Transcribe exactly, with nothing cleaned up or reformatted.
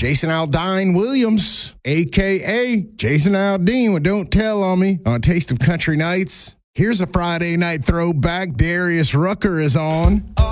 Jason Aldean Williams, a k a. Jason Aldean with Don't Tell on Me on Taste of Country Nights. Here's a Friday night throwback. Darius Rucker is on.